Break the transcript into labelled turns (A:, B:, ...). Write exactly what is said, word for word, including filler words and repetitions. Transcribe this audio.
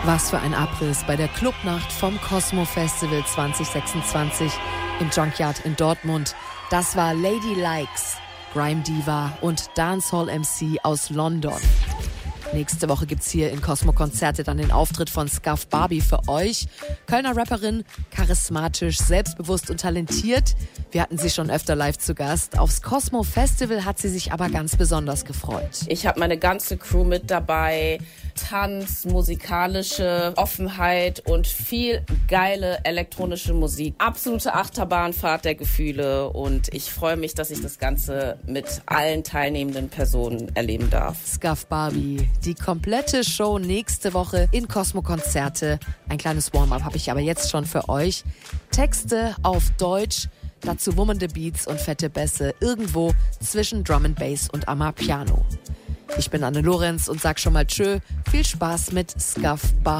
A: Was für ein Abriss bei der Clubnacht vom Cosmo Festival zwanzig sechsundzwanzig im Junkyard in Dortmund. Das war Lady Likes, Grime Diva und Dancehall M C aus London. Nächste Woche gibt's hier in Cosmo Konzerte dann den Auftritt von Scuff Barbie für euch. Kölner Rapperin, charismatisch, selbstbewusst und talentiert. Wir hatten sie schon öfter live zu Gast. Aufs Cosmo Festival hat sie sich aber ganz besonders gefreut.
B: Ich habe meine ganze Crew mit dabei. Tanz, musikalische Offenheit und viel geile elektronische Musik. Absolute Achterbahnfahrt der Gefühle und ich freue mich, dass ich das Ganze mit allen teilnehmenden Personen erleben darf.
A: Scuff Barbie, die komplette Show nächste Woche in Cosmo Konzerte. Ein kleines Warm-up habe ich aber jetzt schon für euch. Texte auf Deutsch, dazu wummernde Beats und fette Bässe irgendwo zwischen Drum and Bass und Amapiano. Ich bin Anne Lorenz und sag schon mal tschö. Viel Spaß mit Scuff Barbie.